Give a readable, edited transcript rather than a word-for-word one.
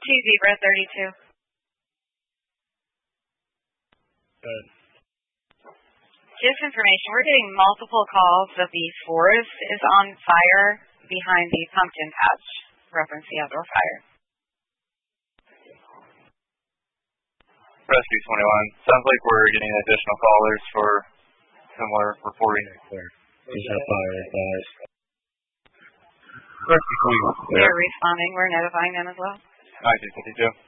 Zebra 32. Good. Just information, we're getting multiple calls that the forest is on fire behind the pumpkin patch, reference the outdoor fire. Rescue 21. Sounds like we're getting additional callers for similar reporting. There's that fire, guys. Rescue 21. They're responding. We're notifying them as well. 1952.